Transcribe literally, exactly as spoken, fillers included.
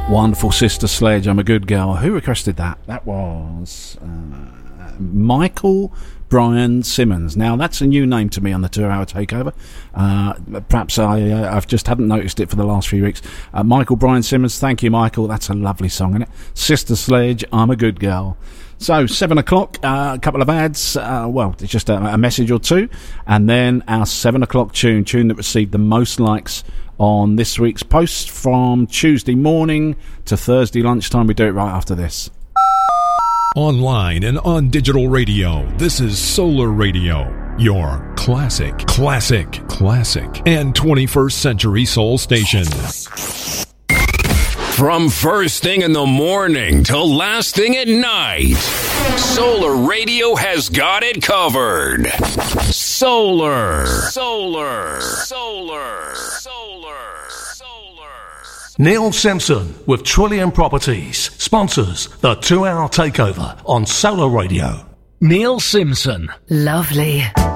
Wonderful Sister Sledge, I'm a Good Girl. Who requested that? That was uh, Michael Brian Simmons. Now, that's a new name to me on the two-hour takeover. Uh, perhaps I uh, I've just hadn't noticed it for the last few weeks. Uh, Michael Brian Simmons, thank you, Michael. That's a lovely song, isn't it? Sister Sledge, I'm a Good Girl. So, seven o'clock, uh, a couple of ads, uh, well, it's just a, a message or two, and then our seven o'clock tune, tune that received the most likes on this week's post from Tuesday morning to Thursday lunchtime. We do it right after this. Online and on digital radio, this is Solar Radio, your classic, classic, classic, and twenty-first century soul station. From first thing in the morning to last thing at night, Solar Radio has got it covered. Solar. Solar. Solar. Solar. Solar. Neil Simpson with Trillium Properties sponsors the two-hour takeover on Solar Radio. Neil Simpson. Lovely.